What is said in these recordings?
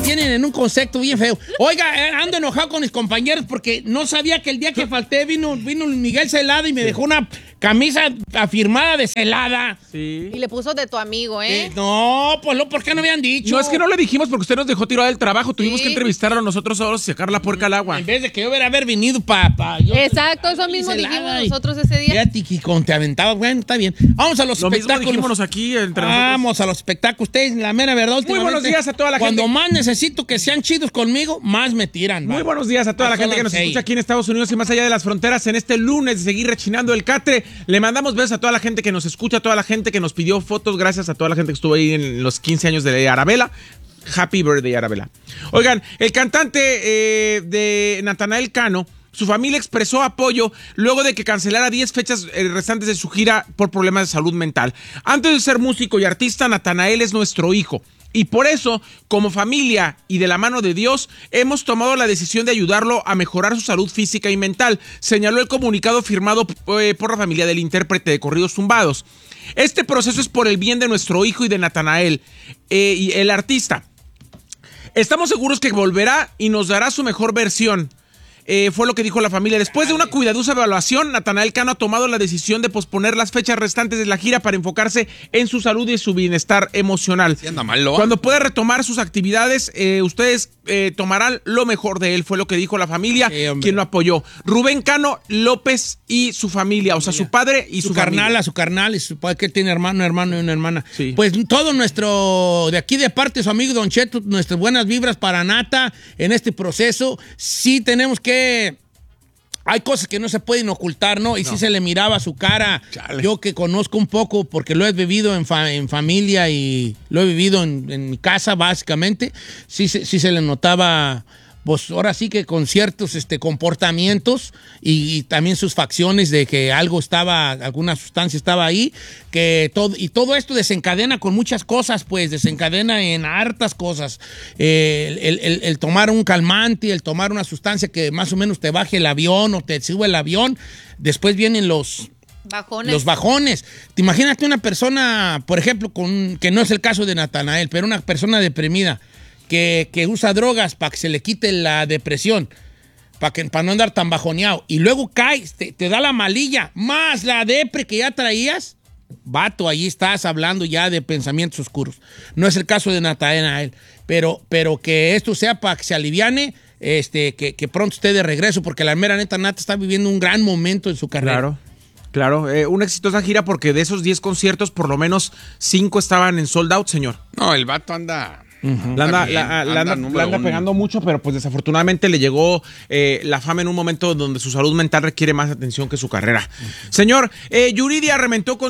tienen en un concepto bien feo. Oiga, ando enojado con mis compañeros porque no sabía que el día que falté vino Miguel Celada y me dejó una camisa afirmada de Celada. Sí. Y le puso de tu amigo, ¿eh? No, pues ¿por qué no me habían dicho? No, es que no le dijimos porque usted nos dejó tirado del trabajo. Tuvimos que entrevistarlo nosotros solos y sacar la puerca al agua. En vez de que yo hubiera haber venido para... Exacto, eso mismo dijimos nosotros ese día. Fíjate que con te aventaba. Bueno, está bien. Vamos a los Lo mismo espectáculos. dijimos aquí entre nosotros. Vamos a los espectáculos. Ustedes, la mera verdad, Muy buenos días a toda la gente. Cuando más necesito que sean chidos conmigo, más me tiran. Muy buenos días a toda la gente que nos escucha aquí en Estados Unidos y más allá de las fronteras en este lunes de seguir rechinando el catre. Le mandamos besos a toda la gente que nos escucha, a toda la gente que nos pidió fotos. Gracias a toda la gente que estuvo ahí en los 15 años de Arabella. Happy birthday, Arabella. Oigan, el cantante de Natanael Cano, su familia expresó apoyo luego de que cancelara 10 fechas restantes de su gira por problemas de salud mental. Antes de ser músico y artista, Natanael es nuestro hijo. Y por eso, como familia y de la mano de Dios, hemos tomado la decisión de ayudarlo a mejorar su salud física y mental, señaló el comunicado firmado por la familia del intérprete de corridos tumbados. Este proceso es por el bien de nuestro hijo y de Natanael, y el artista. Estamos seguros que volverá y nos dará su mejor versión. Fue lo que dijo la familia. Después de una cuidadosa evaluación, Natanael Cano ha tomado la decisión de posponer las fechas restantes de la gira para enfocarse en su salud y su bienestar emocional. Sí, anda mal, ¿no? Cuando pueda retomar sus actividades, ustedes tomarán lo mejor de él, fue lo que dijo la familia, quien lo apoyó. Rubén Cano López y su familia, o sea, su padre y su carnal, su carnal, y su padre que tiene hermano y una hermana. Sí. Pues todo nuestro, de aquí de parte de su amigo Don Cheto, nuestras buenas vibras para Nata en este proceso. Sí tenemos que... Hay cosas que no se pueden ocultar, ¿no? Y sí se le miraba su cara. Chale. Yo que conozco un poco, porque lo he vivido en familia y lo he vivido en mi casa, básicamente, sí se le notaba... Pues ahora sí que con ciertos comportamientos y también sus facciones de que algo estaba, alguna sustancia estaba ahí, que todo esto desencadena con muchas cosas, pues desencadena en hartas cosas. El tomar un calmante, el tomar una sustancia que más o menos te baje el avión o te sube el avión, después vienen los bajones. Te imagínate una persona, por ejemplo, que no es el caso de Natanael, pero una persona deprimida, que usa drogas para que se le quite la depresión, para no andar tan bajoneado, y luego caes, te da la malilla, más la depre que ya traías, vato, ahí estás hablando ya de pensamientos oscuros. No es el caso de Natanael, pero que esto sea para que se aliviane, que pronto esté de regreso, porque la mera neta Nata está viviendo un gran momento en su carrera. Claro, una exitosa gira porque de esos 10 conciertos, por lo menos 5 estaban en sold out, señor. No, el vato anda... La anda pegando mucho, pero pues desafortunadamente le llegó la fama en un momento donde su salud mental requiere más atención que su carrera. Señor, Yuridia arremetió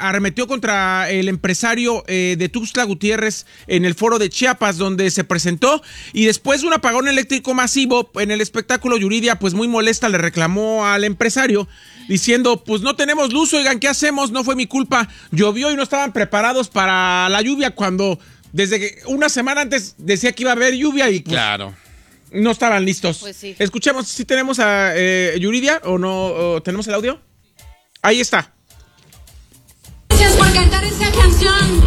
contra el empresario de Tuxtla Gutiérrez en el foro de Chiapas, donde se presentó, y después de un apagón eléctrico masivo en el espectáculo, Yuridia, pues muy molesta, le reclamó al empresario diciendo, pues no tenemos luz, oigan, ¿qué hacemos? No fue mi culpa, llovió y no estaban preparados para la lluvia cuando... Desde que una semana antes decía que iba a haber lluvia y pues claro, no estaban listos. Pues sí. Escuchemos si tenemos a Yuridia o no. ¿O tenemos el audio? Ahí está. Gracias por cantar esta canción,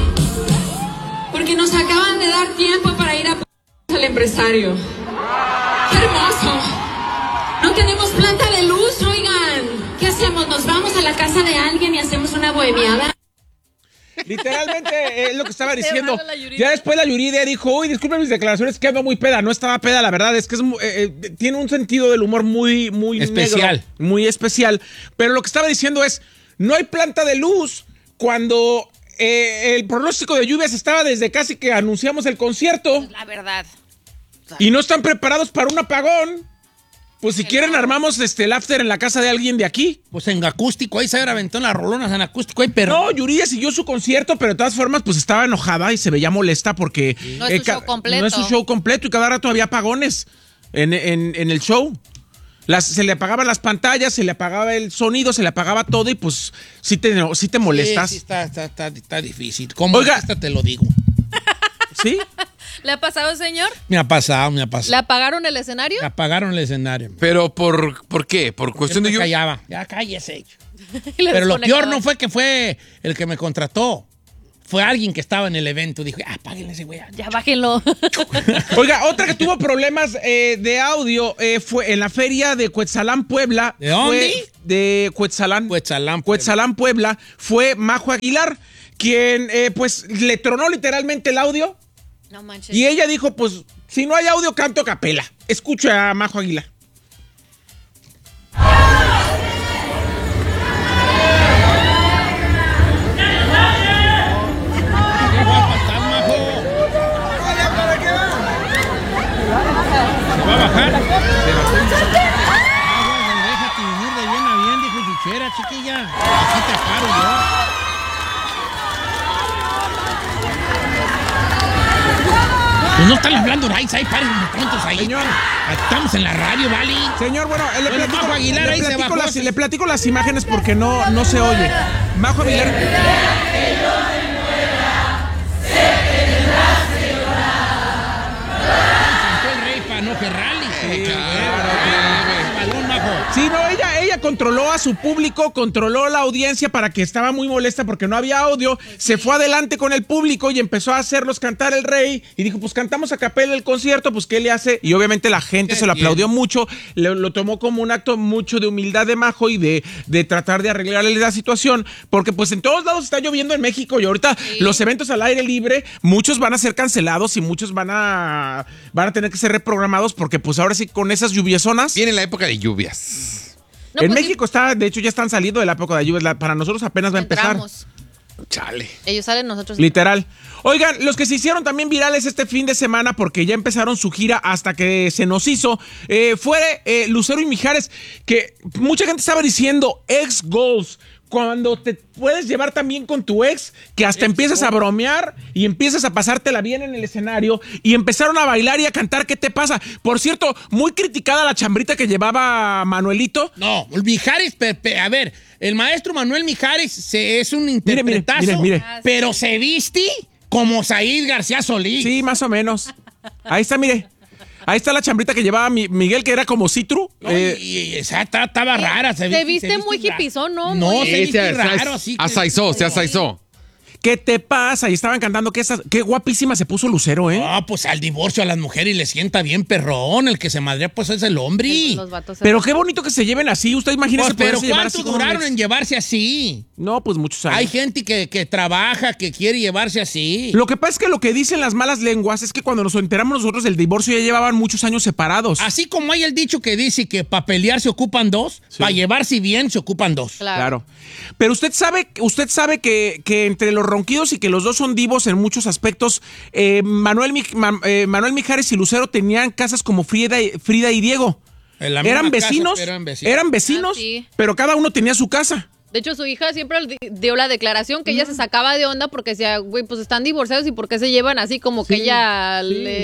porque nos acaban de dar tiempo para ir a al empresario. ¡Qué hermoso! No tenemos planta de luz, oigan. ¿Qué hacemos? ¿Nos vamos a la casa de alguien y hacemos una bohemiada? Literalmente es lo que estaba diciendo. Ya después la Yuridia dijo, uy, disculpen mis declaraciones, que ando muy peda. No estaba peda, la verdad, es que tiene un sentido del humor muy especial. Negro, muy especial. Pero lo que estaba diciendo es, no hay planta de luz cuando el pronóstico de lluvias estaba desde casi que anunciamos el concierto. La verdad. Y no están preparados para un apagón. Pues si quieren armamos el after en la casa de alguien de aquí. Pues en acústico, ahí se aventó las rolonas en acústico. No, Yuridia siguió su concierto, pero de todas formas pues estaba enojada y se veía molesta porque... No es su show completo. No es su show completo y cada rato había apagones en el show. Se le apagaban las pantallas, se le apagaba el sonido, se le apagaba todo y pues sí te molestas. Sí, está difícil. Como Oiga, esta te lo digo. ¿Sí? ¿Le ha pasado, señor? Me ha pasado. ¿Le apagaron el escenario? Me apagaron el escenario. ¿Pero por qué? ¿Por cuestión de lluvia? Callaba. Ya cállese. Pero lo peor no fue que fue el que me contrató. fue alguien que estaba en el evento. Dijo, páguenle ese güey. Ya bájenlo. Oiga, otra que tuvo problemas de audio fue en la feria de Cuetzalán, Puebla. ¿De dónde? De Cuetzalán. Cuetzalán, Puebla. Fue Majo Aguilar, quien pues le tronó literalmente el audio. No manches. Y ella dijo, pues, si no hay audio, canto a capela. Escucha a Majo Aguilar. ¿Va a bajar? Déjate vivir de bien a bien, dijo Chuchera, chiquilla. Aquí te paro yo. Pues no están hablando ahí, paren prontos ahí. Señor. Estamos en la radio, ¿vale? Señor, bueno, Majo Aguilar ahí se bajó. Le platico las imágenes porque no se oye. Majo Aguilar. No, que rally. Sí, no, ella controló a su público, controló la audiencia para que estaba muy molesta porque no había audio, se fue adelante con el público y empezó a hacerlos cantar el rey y dijo, pues cantamos a capela el concierto, pues ¿qué le hace? Y obviamente la gente se lo aplaudió mucho, lo tomó como un acto mucho de humildad de Majo y de tratar de arreglarle la situación, porque pues en todos lados está lloviendo en México y ahorita los eventos al aire libre, muchos van a ser cancelados y muchos van a tener que ser reprogramados porque pues ahora sí con esas lluviosonas. Viene la época de lluvias. No, en pues México está, de hecho ya están saliendo de la época de lluvias, para nosotros apenas va a empezar. entramos. Chale. Ellos salen, nosotros. Literal. Oigan, los que se hicieron también virales este fin de semana porque ya empezaron su gira hasta que se nos hizo, fue Lucero y Mijares, que mucha gente estaba diciendo ex-goals. Cuando te puedes llevar también con tu ex, que hasta empiezas a bromear y empiezas a pasártela bien en el escenario y empezaron a bailar y a cantar. ¿Qué te pasa? Por cierto, muy criticada la chambrita que llevaba Manuelito. No, Mijares, a ver, el maestro Manuel Mijares es un interpretazo, mire. pero se viste como Said García Solís. Sí, más o menos. Ahí está, mire. Ahí está la chambrita que llevaba Miguel, que era como citru. No, y esa estaba rara. Se viste muy hippizón, ¿no? No, Muy... se viste raro, así. Se asaizó. ¿Qué te pasa? Y estaban cantando qué guapísima se puso Lucero, ¿eh? Ah, pues al divorcio a las mujeres le sienta bien perrón. El que se madrea, pues es el hombre. Los vatos Pero qué bonito que se lleven así. Usted imagínese pues, pero poderse llevar así ¿cuánto con un duraron ex? en llevarse así? No, pues muchos años. Hay gente que trabaja, que quiere llevarse así. Lo que pasa es que lo que dicen las malas lenguas es que cuando nos enteramos nosotros del divorcio ya llevaban muchos años separados. Así como hay el dicho que dice que para pelear se ocupan dos, Sí. para llevarse bien se ocupan dos. Claro. Pero usted sabe que entre los ronquidos y que los dos son divos en muchos aspectos, Manuel Mijares y Lucero tenían casas como Frida y Diego. En la misma Eran casa, vecinos, pero eran vecinos. eran vecinos, Ah, sí. pero cada uno tenía su casa. De hecho, su hija siempre dio la declaración que ella se sacaba de onda porque decía, güey, pues están divorciados y por qué se llevan así como que ella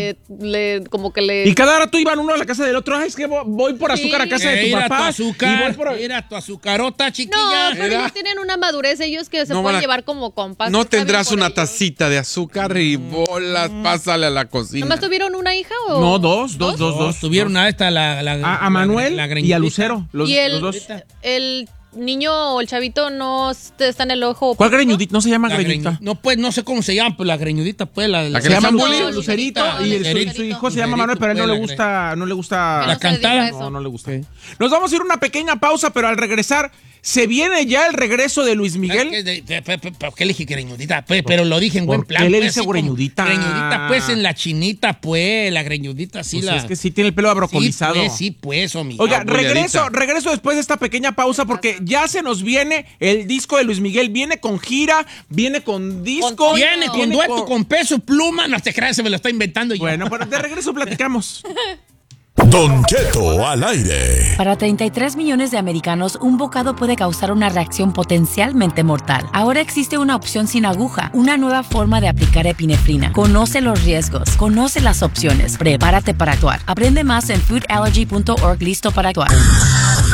como que le... Y cada rato iban uno a la casa del otro. Ay, es que voy por azúcar a casa de tu Era papá. tu azúcar, y voy por... era tu azucarota, chiquilla. No, pero ellos tienen una madurez, ellos que se No pueden van a- llevar como compas. No está bien tendrás por una ellos. tacita de azúcar y bolas, pásale a la cocina. ¿Nomás tuvieron una hija o...? No, dos. Tuvieron a esta, a Manuel y a greñudita. Lucero. Los Y dos. el niño o el chavito no está en el ojo. ¿Cuál greñudita? No se llama La greñudita. No, pues no sé cómo se llama, pero la greñudita, pues la La que Se le llama hacen Lucerito, bullying. Lucerito, y Lucerito. su hijo se llama Manuel, pero a él no le gusta, Que la no se le cantada. diga eso. No le gusta. Nos vamos a ir a una pequeña pausa, pero al regresar, se viene ya el regreso de Luis Miguel. ¿Por qué le dije greñudita? Pues, pero lo dije en buen ¿Por plan. qué le pues, dice así como greñudita? Greñudita, pues, en la chinita, pues, la greñudita, sí, Pues es que sí tiene el pelo abrocolizado. Sí, pues, amigo. Oiga, Apoyadita. regreso después de esta pequeña pausa porque ya se nos viene el disco de Luis Miguel. Viene con gira, viene con disco. Viene con dueto con Peso Pluma. No te creas, se me lo está inventando yo. Bueno, pero de regreso platicamos. Don Cheto al aire. Para 33 millones de americanos, un bocado puede causar una reacción potencialmente mortal. Ahora existe una opción sin aguja, una nueva forma de aplicar epinefrina. Conoce los riesgos, conoce las opciones, prepárate para actuar. Aprende más en foodallergy.org. Listo para actuar.